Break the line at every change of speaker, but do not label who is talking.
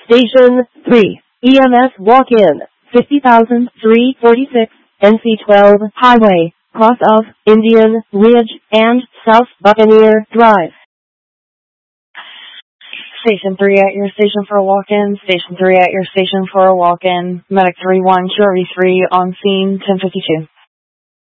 Station 3, EMS walk-in, 50,346 NC12 Highway, cross of Indian Ridge and South Buccaneer Drive.
Station 3 at your station for a walk-in. Station 3 at your station for a walk-in. Medic 3-1, QRV3 on scene, 1052.